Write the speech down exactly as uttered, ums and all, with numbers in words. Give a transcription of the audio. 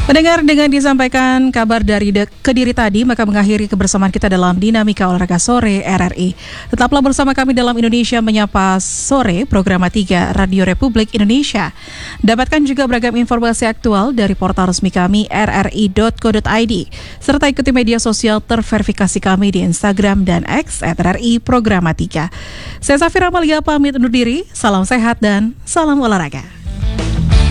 Pendengar, dengan disampaikan kabar dari de- Kediri tadi, maka mengakhiri kebersamaan kita dalam Dinamika Olahraga Sore R R I. Tetaplah bersama kami dalam Indonesia Menyapa Sore, program tiga Radio Republik Indonesia. Dapatkan juga beragam informasi aktual dari portal resmi kami r r i dot co dot i d, serta ikuti media sosial terverifikasi kami di Instagram dan X at R R I Programa tiga. Saya Safira Amalia pamit undur diri, salam sehat dan salam olahraga.